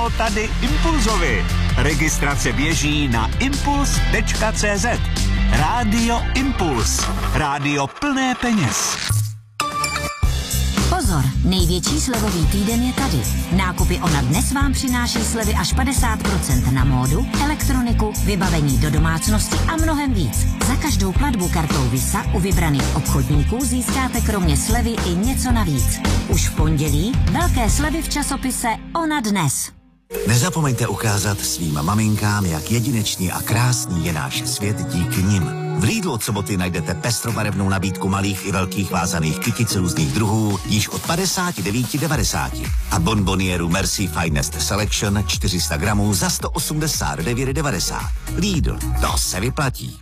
bylo tady Impulzovi. Registrace běží na impuls.cz. Rádio Impuls. Rádio plné peněz. Pozor, největší slevový týden je tady. Nákupy Ona dnes vám přináší slevy až 50% na módu, elektroniku, vybavení do domácnosti a mnohem víc. Za každou platbu kartou Visa u vybraných obchodníků získáte kromě slevy i něco navíc. Už v pondělí velké slevy v časopise Ona dnes. Nezapomeňte ukázat svým maminkám, jak jedinečný a krásný je náš svět díky nim. V Lidlu od soboty najdete pestrobarevnou nabídku malých i velkých vázaných kytic různých druhů již od 59,90 a bonbonieru Merci Finest Selection 400 gramů za 189,90. Lidl, to se vyplatí.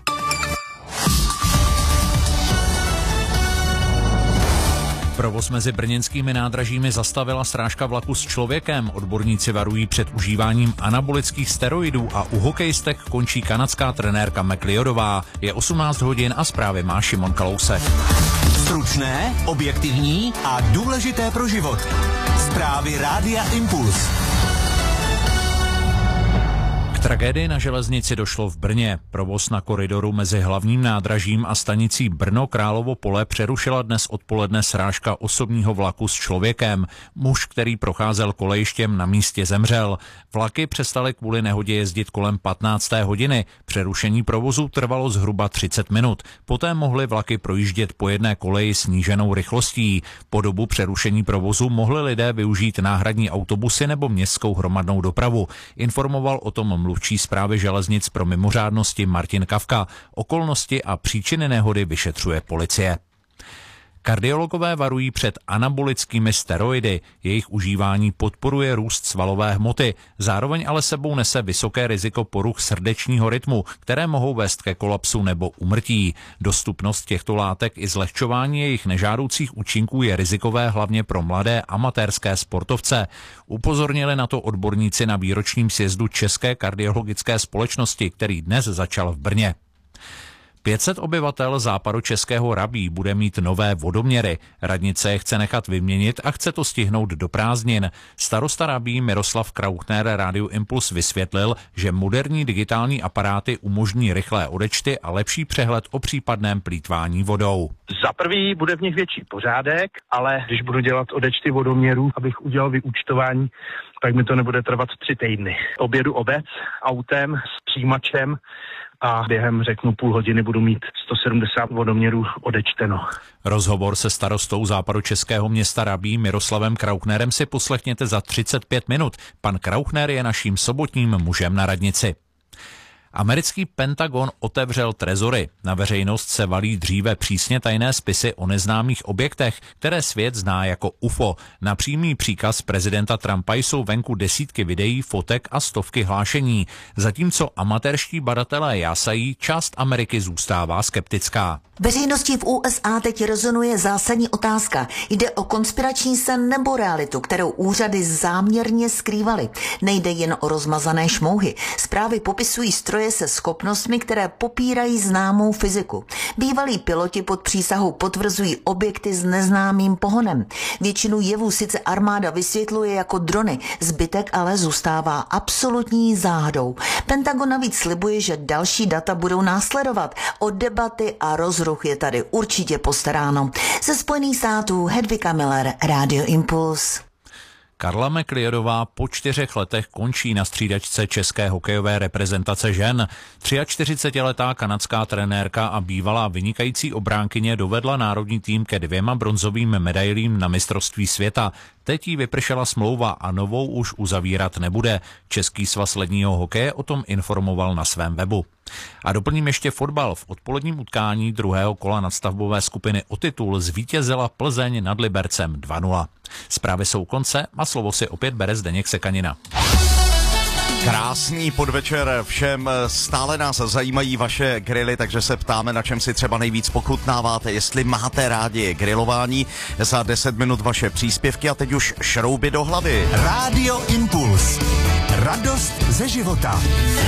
Provoz mezi brněnskými nádražími zastavila srážka vlaku s člověkem. Odborníci varují před užíváním anabolických steroidů a u hokejistek končí kanadská trenérka McLeodová. Je 18 hodin a zprávy má Šimon Kalousek. Stručné, objektivní a důležité pro život. Zprávy Rádia Impuls. K tragédii na železnici došlo v Brně. Provoz na koridoru mezi hlavním nádražím a stanicí Brno-Královo Pole přerušila dnes odpoledne srážka osobního vlaku s člověkem. Muž, který procházel kolejištěm, na místě zemřel. Vlaky přestaly kvůli nehodě jezdit kolem 15. hodiny. Přerušení provozu trvalo zhruba 30 minut. Poté mohly vlaky projíždět po jedné koleji sníženou rychlostí. Po dobu přerušení provozu mohli lidé využít náhradní autobusy nebo městskou hromadnou dopravu. Informoval o tom mluvčí Správy železnic pro mimořádnosti Martin Kavka. Okolnosti a příčiny nehody vyšetřuje policie. Kardiologové varují před anabolickými steroidy. Jejich užívání podporuje růst svalové hmoty. Zároveň ale sebou nese vysoké riziko poruch srdečního rytmu, které mohou vést ke kolapsu nebo úmrtí. Dostupnost těchto látek i zlehčování jejich nežádoucích účinků je rizikové hlavně pro mladé amatérské sportovce. Upozornili na to odborníci na výročním sjezdu České kardiologické společnosti, který dnes začal v Brně. 500 obyvatel západočeského Rabí bude mít nové vodoměry. Radnice je chce nechat vyměnit a chce to stihnout do prázdnin. Starosta Rabí Miroslav Krauchner Rádiu Impuls vysvětlil, že moderní digitální aparáty umožní rychlé odečty a lepší přehled o případném plýtvání vodou. Za prvý bude v nich větší pořádek, ale když budu dělat odečty vodoměrů, abych udělal vyúčtování, tak mi to nebude trvat 3 týdny. Objedu obec autem s přijímačem a během, řeknu, půl hodiny budu mít 170 vodoměrů odečteno. Rozhovor se starostou západočeského města Rabí Miroslavem Krauchnerem si poslechněte za 35 minut. Pan Krauchner je naším sobotním mužem na radnici. Americký Pentagon otevřel trezory. Na veřejnost se valí dříve přísně tajné spisy o neznámých objektech, které svět zná jako UFO. Na přímý příkaz prezidenta Trumpa jsou venku desítky videí, fotek a stovky hlášení. Zatímco amatérští badatelé jásají, část Ameriky zůstává skeptická. Veřejnosti v USA teď rezonuje zásadní otázka. Jde o konspirační sen nebo realitu, kterou úřady záměrně skrývaly. Nejde jen o rozmazané šmouhy. Zprávy popisují stroje se schopnostmi, které popírají známou fyziku. Bývalí piloti pod přísahou potvrzují objekty s neznámým pohonem. Většinu jevů sice armáda vysvětluje jako drony, zbytek ale zůstává absolutní záhadou. Pentagon navíc slibuje, že další data budou následovat. O debaty a rozruch je tady určitě postaráno. Ze Spojených států Hedvika Miller, Rádio Impuls. Karla McLeodová po 4 letech končí na střídačce české hokejové reprezentace žen. 43letá kanadská trenérka a bývalá vynikající obránkyně dovedla národní tým ke 2 bronzovým medailím na mistrovství světa. Teď jí vypršela smlouva a novou už uzavírat nebude. Český svaz ledního hokeje o tom informoval na svém webu. A doplním ještě fotbal. V odpoledním utkání druhého kola nadstavbové skupiny o titul zvítězila Plzeň nad Libercem 2-0. Zprávy jsou konce a slovo si opět bere Zdeněk Sekaněna. Krásný podvečer všem, stále nás zajímají vaše grily, takže se ptáme, na čem si třeba nejvíc pochutnáváte, jestli máte rádi grilování. Za 10 minut vaše příspěvky a teď už šrouby do hlavy. Rádio Impuls. Radost ze života.